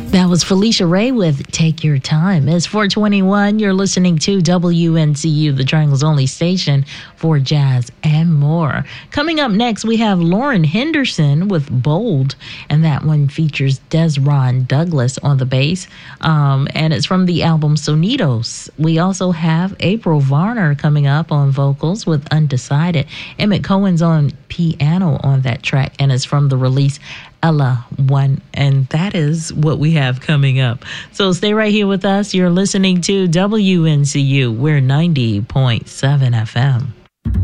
That was Felicia Ray with Take Your Time. It's 421. You're listening to WNCU, the Triangle's only station for jazz and more. Coming up next, we have Lauren Henderson with Bold, and that one features Desron Douglas on the bass, and it's from the album Sonidos. We also have April Varner coming up on vocals with Undecided. Emmett Cohen's on piano on that track, and it's from the release Ella One, and that is what we have coming up. So stay right here with us. You're listening to WNCU. We're 90.7 FM.